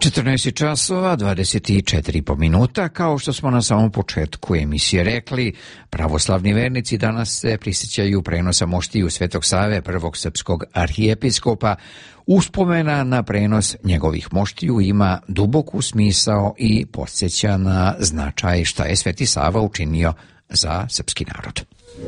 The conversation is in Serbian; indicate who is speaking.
Speaker 1: 14 časova, 24,5 minuta. Kao što smo na samom početku emisije rekli, pravoslavni vernici danas se prisjećaju prenosa moštiju Svetog Save, prvog srpskog arhijepiskopa. Uspomena na prenos njegovih moštiju ima duboku smisao i podsjeća na značaj šta je Sveti Sava učinio za srpski narod.